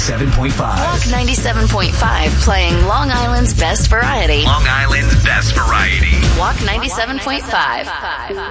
97.5. Walk 97.5, playing Long Island's best variety. Long Island's best variety. Walk 97.5.